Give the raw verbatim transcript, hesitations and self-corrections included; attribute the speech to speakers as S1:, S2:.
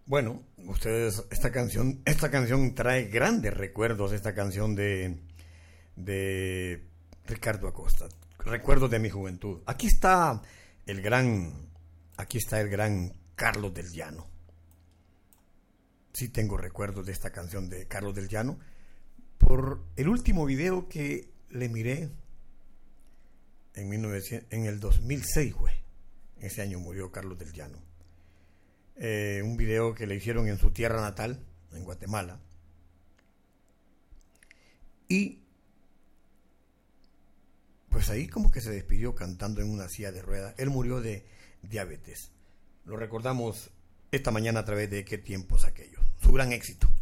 S1: Bueno, ustedes, esta canción, esta canción trae grandes recuerdos, esta canción de, de Ricardo Acosta, recuerdos de mi juventud. Aquí está el gran, aquí está el gran Carlos del Llano. Sí tengo recuerdos de esta canción de Carlos del Llano por el último video que le miré en, mil novecientos, en el dos mil seis, güey. Ese año murió Carlos del Llano. Eh, un video que le hicieron en su tierra natal, en Guatemala. Y pues ahí como que se despidió cantando en una silla de ruedas. Él murió de diabetes. Lo recordamos esta mañana a través de Qué tiempos aquellos. Su gran éxito.